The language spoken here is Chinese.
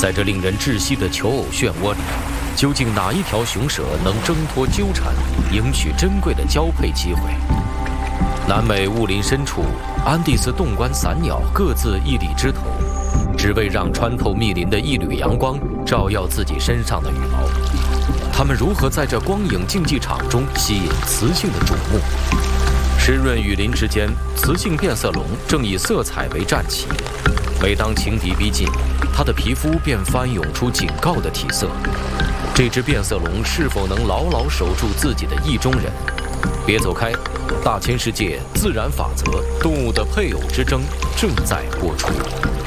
在这令人窒息的求偶漩涡里，究竟哪一条雄蛇能挣脱纠缠，赢取珍贵的交配机会？南美雾林深处，安第斯洞观伞鸟各自一里枝头，只为让穿透密林的一缕阳光照耀自己身上的羽毛。它们如何在这光影竞技场中吸引雌性的瞩目？湿润雨林之间，雌性变色龙正以色彩为战旗。每当情敌逼近，它的皮肤便翻涌出警告的体色。这只变色龙是否能牢牢守住自己的意中人？别走开！大千世界自然法则，动物的配偶之争正在播出。